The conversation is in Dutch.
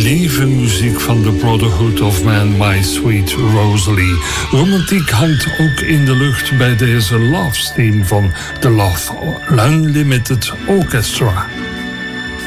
nevenmuziek van The Brotherhood of Man, My Sweet Rosalie. Romantiek hangt ook in de lucht bij deze Loves Theme van The Love Unlimited Orchestra.